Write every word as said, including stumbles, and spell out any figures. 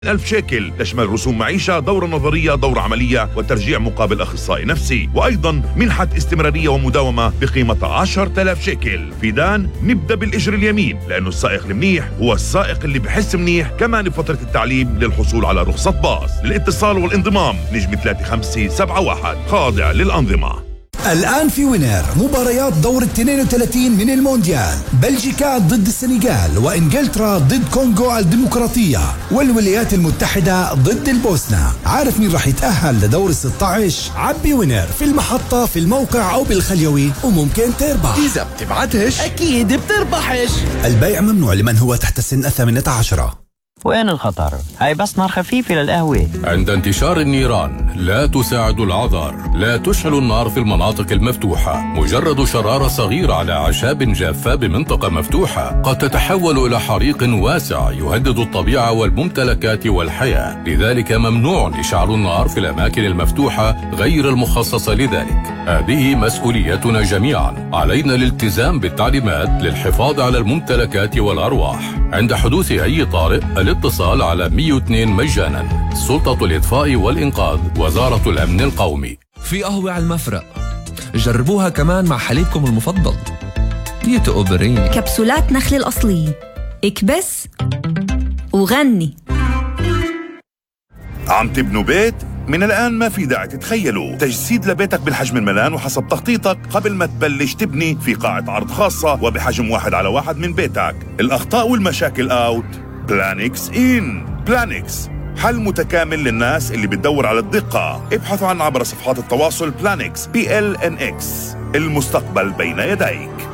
ألف شيكل، تشمل رسوم معيشة، دورة نظرية، دورة عملية، وترجيع مقابل أخصائي نفسي، وأيضا منحة استمرارية ومداومة بقيمة عشرة آلاف شيكل. فيدان نبدأ بالإجر اليمين، لأنه السائق المنيح هو السائق اللي بحس منيح. كمان بفترة التعليم للحصول على رخصة باص. للاتصال والانضمام نجم ثلاثة خمسة سبعة واحد، خاضع للأنظمة. الآن في وينر مباريات دور اثنين وثلاثين من المونديال، بلجيكا ضد السنغال، وإنجلترا ضد كونغو الديمقراطية، والولايات المتحدة ضد البوسنة. عارف مين رح يتأهل لدور الستة عشر؟ عبي وينر في المحطة، في الموقع، أو بالخليوي، وممكن تربح. إذا بتبعتش أكيد بتربحش. البيع ممنوع لمن هو تحت السن الثامنة عشرة. وين الخطر؟ هاي بس نار خفيفة للقهوة. عند انتشار النيران لا تساعد العذر. لا تشعل النار في المناطق المفتوحة. مجرد شرارة صغيرة على أعشاب جافة بمنطقة مفتوحة قد تتحول إلى حريق واسع يهدد الطبيعة والممتلكات والحياة. لذلك ممنوع إشعال النار في الأماكن المفتوحة غير المخصصة لذلك. هذه مسؤوليتنا جميعا. علينا الالتزام بالتعليمات للحفاظ على الممتلكات والأرواح. عند حدوث أي طارئ الاتصال على مئة واثنين مجانا. سلطة الإطفاء والإنقاذ، وزارة الأمن القومي. في قهوة على المفرق، جربوها كمان مع حليبكم المفضل ديتو أوبريني. كبسولات نخل الأصلية، اكبس وغني. عم تبنوا بيت؟ من الآن ما في داعي تتخيلوا تجسيد لبيتك بالحجم الملان وحسب تخطيطك قبل ما تبلش تبني في قاعة عرض خاصة وبحجم واحد على واحد من بيتك. الأخطاء والمشاكل أوت، بلانكس إن. بلانكس حل متكامل للناس اللي بتدور على الدقة. ابحثوا عنا عبر صفحات التواصل. بلانكس بي ال إن إكس، المستقبل بين يديك.